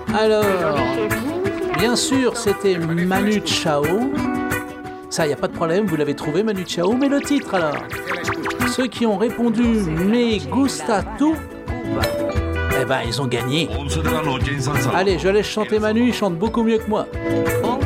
Alors, bien sûr, c'était Manu Chao. Ça, y a pas de problème, vous l'avez trouvé, Manu Chao. Mais le titre, alors? Ceux qui ont répondu Me gusta tu, eh ben, ils ont gagné. Allez, je laisse chanter Manu, il chante beaucoup mieux que moi.